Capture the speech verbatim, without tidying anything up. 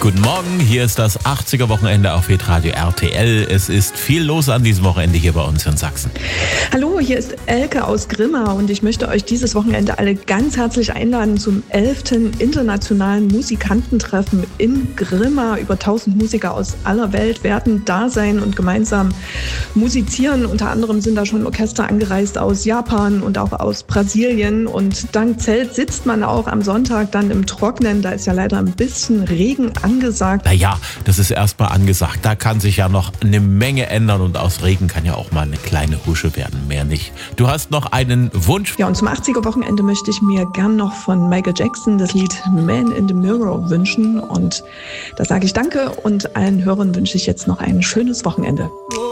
Guten Morgen, hier ist das achtziger-Wochenende auf Hitradio R T L. Es ist viel los an diesem Wochenende hier bei uns in Sachsen. Hallo, hier ist Elke aus Grimma und ich möchte euch dieses Wochenende alle ganz herzlich einladen zum elften internationalen Musikantentreffen in Grimma. Über tausend Musiker aus aller Welt werden da sein und gemeinsam musizieren. Unter anderem sind da schon Orchester angereist aus Japan und auch aus Brasilien. Und dank Zelt sitzt man auch am Sonntag dann im Trocknen. Da ist ja leider ein bisschen Regen angesagt. Naja, das ist erstmal angesagt. Da kann sich ja noch eine Menge ändern und aus Regen kann ja auch mal eine kleine Husche werden, mehr nicht. Du hast noch einen Wunsch? Ja, und zum achtziger-Wochenende möchte ich mir gern noch von Michael Jackson das Lied Man in the Mirror wünschen. Und da sage ich Danke und allen Hörern wünsche ich jetzt noch ein schönes Wochenende.